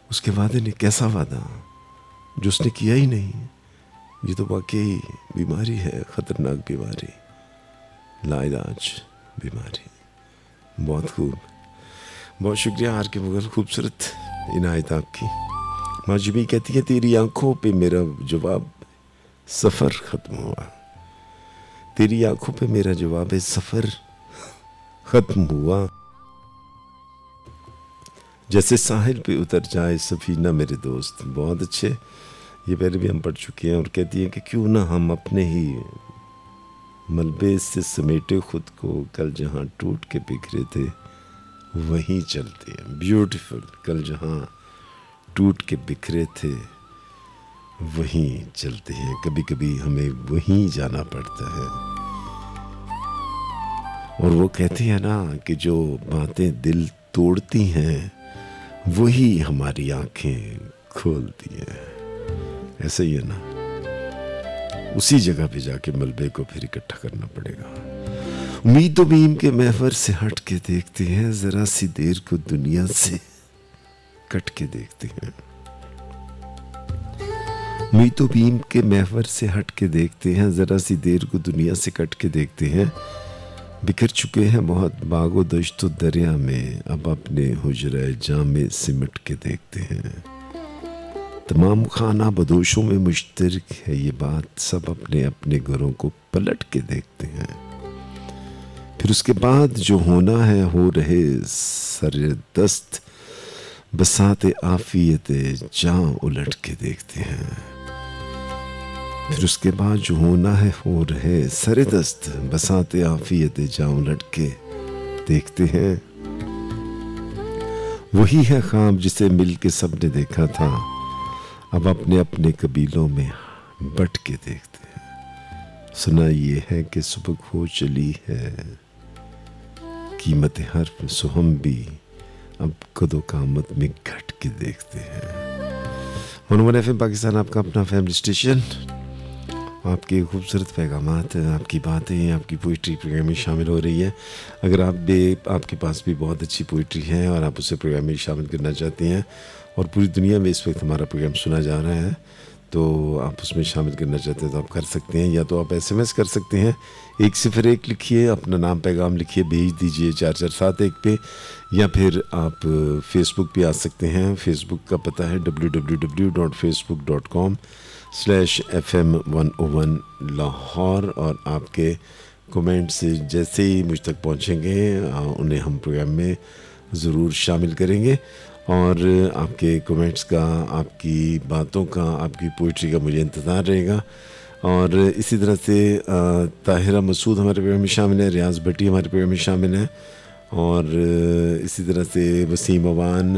उसके वादे ने कैसा वादा जो उसने किया ही नहीं। ये तो वाकई बीमारी है, ख़तरनाक बीमारी, लाइलाज बीमारी। बहुत खूब, बहुत शुक्रिया आर के मुगल, खूबसूरत इनायत आपकी। माजूबी कहती है तेरी आंखों पे मेरा जवाब सफ़र ख़त्म हुआ, तेरी आंखों पे मेरा जवाब सफ़र ख़त्म हुआ, जैसे साहिल पे उतर जाए सफीना मेरे दोस्त। बहुत अच्छे, ये पहले भी हम पढ़ चुके हैं। और कहती है कि क्यों ना हम अपने ही मलबे से समेटे खुद को, कल जहाँ टूट के बिखरे थे वहीं चलते हैं। ब्यूटीफुल, कल जहाँ टूट के बिखरे थे वहीं चलते हैं। कभी कभी हमें वहीं जाना पड़ता है। और वो कहते हैं ना कि जो बातें दिल तोड़ती हैं वही हमारी आंखें खोलती हैं। ऐसा ही है ना, उसी जगह पे जाके मलबे को फिर इकट्ठा करना पड़ेगा। उम्मीद बीम के महवर से हट के देखते हैं, जरा सी देर को दुनिया से कट के देखते हैं। उम्मीद बीम के महवर से हट के देखते हैं, जरा सी देर को दुनिया से कट के देखते हैं। बिखर चुके हैं बहुत बागो दश्तो दरिया में, अब अपने हुजरे जामे सिमट के देखते हैं। तमाम खाना बदोशों में मुश्तरक है ये बात, सब अपने अपने घरों को पलट के देखते हैं। फिर उसके बाद जो होना है हो रहे सरदस्त, बसाते आफियते जां उलट के देखते हैं। फिर उसके बाद जो होना है हो रहे सरदस्त, बसाते आफियते जां उलट के देखते हैं। वही है ख्वाब जिसे मिल के सबने देखा था, अब अपने अपने कबीलों में बट के देखते हैं। सुना ये है कि सुबह हो चली है, कीमत हर्फ सो हम भी अब कदो कामत में घट के देखते हैं। मोनवन एफएम पाकिस्तान, आपका अपना फैमिली स्टेशन। आपके खूबसूरत पैगामात, आपकी बातें, आपकी पोइट्री प्रोग्राम में शामिल हो रही है। अगर आपके पास भी बहुत अच्छी पोइट्री है और आप उसे प्रोग्राम में शामिल करना चाहती हैं और पूरी दुनिया में इस वक्त हमारा प्रोग्राम सुना जा रहा है, तो आप उसमें शामिल करना चाहते हैं तो आप कर सकते हैं। या तो आप SMS कर सकते हैं, 101 लिखिए, अपना नाम पैगाम लिखिए, भेज दीजिए 4471 पे। या फिर आप फेसबुक पे आ सकते हैं। फेसबुक का पता है www.facebook.com/FM101 लाहौर। और आपके कमेंट्स जैसे ही मुझ तक पहुँचेंगे उन्हें हम प्रोग्राम में ज़रूर शामिल करेंगे। और आपके कमेंट्स का, आपकी बातों का, आपकी पोइट्री का मुझे इंतज़ार रहेगा। और इसी तरह से ताहिरा मसूद हमारे प्रोग्राम में शामिल है, रियाज भट्टी हमारे प्रोग्राम में शामिल है। और इसी तरह से वसीम अवान,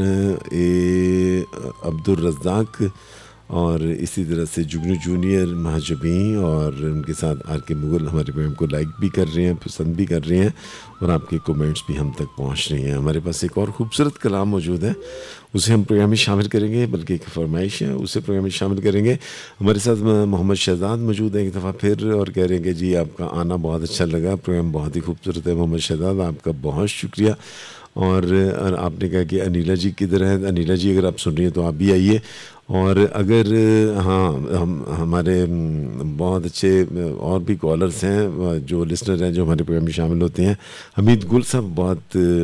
अब्दुल रज़ाक, और इसी तरह से जुगनू जूनियर, महाजबी और उनके साथ आर के मुगल हमारे प्रोग्राम को लाइक भी कर रहे हैं, पसंद भी कर रहे हैं और आपके कमेंट्स भी हम तक पहुंच रही हैं। हमारे पास एक और खूबसूरत कलाम मौजूद है, उसे हम प्रोग्राम में शामिल करेंगे, बल्कि एक फरमाइश है, उसे प्रोग्राम में शामिल करेंगे। हमारे साथ मोहम्मद शहजाद मौजूद है एक दफ़ा फिर, और कह रहे हैं कि जी आपका आना बहुत अच्छा लगा, प्रोग्राम बहुत ही खूबसूरत है। मोहम्मद शहजाद, आपका बहुत शुक्रिया। और आपने कहा कि अनिला जी किधर है। अनिला जी, अगर आप सुन रही हैं तो आप भी आइए। और अगर हमारे बहुत अच्छे और भी कॉलर्स हैं, जो लिसनर हैं, जो हमारे प्रोग्राम में शामिल होते हैं। हमीद गुल साहब बहुत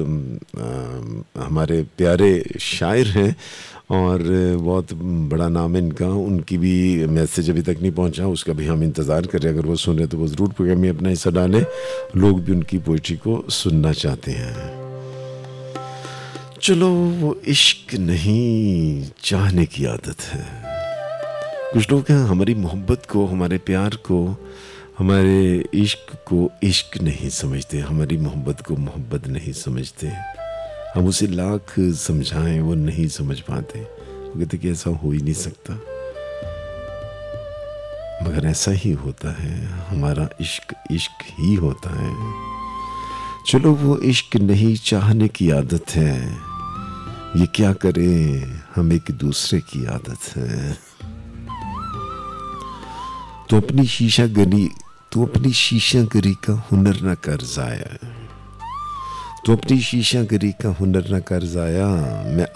हमारे प्यारे शायर हैं और बहुत बड़ा नाम है इनका। उनकी भी मैसेज अभी तक नहीं पहुंचा, उसका भी हम इंतज़ार कर रहे हैं। अगर वो सुन रहे तो वो ज़रूर प्रोग्राम में अपना हिस्सा डालें। लोग भी उनकी पोइट्री को सुनना चाहते हैं। चलो, वो इश्क नहीं चाहने की आदत है। कुछ लोग हैं हमारी मोहब्बत को, हमारे प्यार को, हमारे इश्क को इश्क नहीं समझते, हमारी मोहब्बत को मोहब्बत नहीं समझते। हम उसे लाख समझाएं वो नहीं समझ पाते। वो कहते कि ऐसा हो ही नहीं सकता, मगर ऐसा ही होता है। हमारा इश्क इश्क ही होता है। चलो, वो इश्क नहीं चाहने की आदत है, ये क्या करें हम एक दूसरे की आदत है। तो अपनी शीशागरी का हुनर न कर जाया, तो अपनी शीशागरी का हुनर न कर जाया। मैं